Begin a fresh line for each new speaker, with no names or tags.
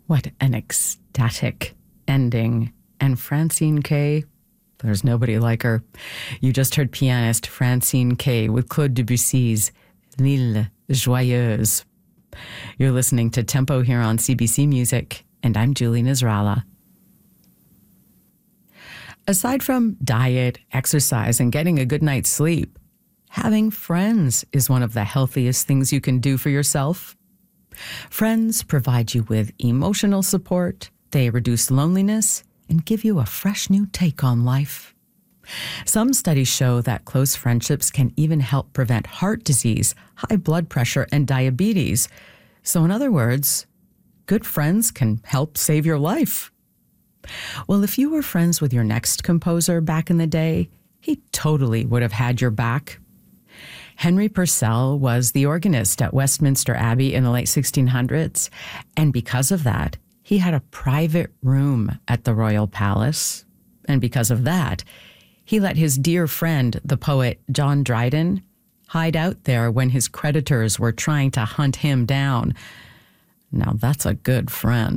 What an ecstatic ending. And Francine Kay, there's nobody like her. You just heard pianist Francine Kay with Claude Debussy's L'Île Joyeuse. You're listening to Tempo here on CBC Music, and I'm Julie Nasrallah. Aside from diet, exercise, and getting a good night's sleep, having friends is one of the healthiest things you can do for yourself. Friends provide you with emotional support, they reduce loneliness, and give you a fresh new take on life. Some studies show that close friendships can even help prevent heart disease, high blood pressure, and diabetes. So in other words, good friends can help save your life. Well, if you were friends with your next composer back in the day, he totally would have had your back. Henry Purcell was the organist at Westminster Abbey in the late 1600s, and because of that, he had a private room at the Royal Palace. And because of that, he let his dear friend, the poet John Dryden, hide out there when his creditors were trying to hunt him down. Now that's a good friend.